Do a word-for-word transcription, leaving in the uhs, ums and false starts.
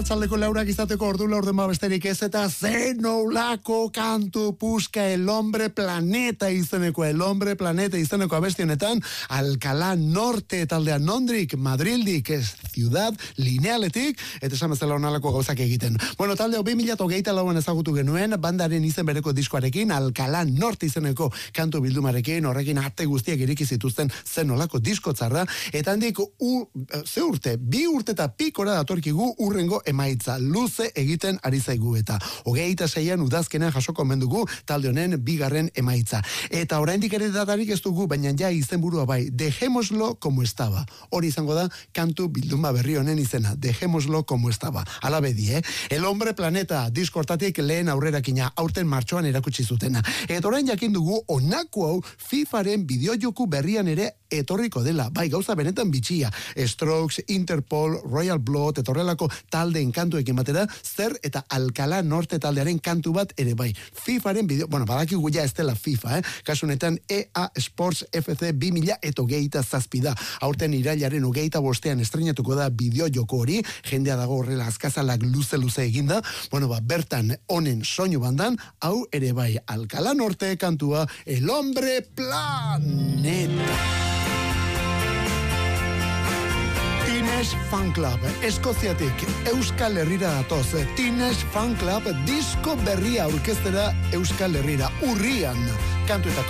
Txaldeko laurak izateko ordu laurden besterik ez eta zenolako kantu puska El Hombre Planeta izeneko El Hombre Planeta izeneko abestionetan Alcalá Norte taldea nondrik, Madrildik, ez Ciudad Linealetik, eta esan bezala onalako gauzak egiten. Bueno, taldeo bi mila hogeita lauan ezagutu genuen, bandaren izen bereko diskoarekin, Alcalá Norte izeneko kantu bildumarekin, horrekin arte guztiak iriki zituzten zenolako diskotzarra, eta handik u, ze urte, bi urte eta pikora datorkigu urrengo emaitza luze egiten ari zaigu eta hogeita seian udazkenean jasoko mendugu talde honen bigarren emaitza. Eta oraindik ere datarik ez dugu, baina ja izenburua bai, dejémoslo como estaba. Hori izango da kantu bilduma berri honen izena, dejémoslo como estaba. Ala bedi, eh? El Hombre Planeta diskortatik lehen aurrerakina aurten martxoan erakutsi zutena. Eta orain jakin dugu honako hau FIFAren bideojoku berrian ere etorriko dela, bai gauza benetan bitxia. Strokes, Interpol, Royal Blood, etorrelako taldeen kantuekin batera, zer eta Alcalá Norte taldearen kantu bat ere bai. FIFAren bideo, bueno, badakigu ja ez dela FIFA, eh? Kasunetan E A Sports F C bi mila hogeita zazpi da. Aurten irailaren hogeita bostean estrenatuko da bideo joko hori, jendea dago horrela azkazalak luze-luze eginda, bueno, ba, bertan honen soinu bandan, hau ere bai Alcalá Norte kantua El Hombre Planeta. Teenage Fan Club, Eskoziatik Euskal Herrira datoz. Teenage Fan Club disko berria aurkeztera Euskal Herrira urrian. Kantu eta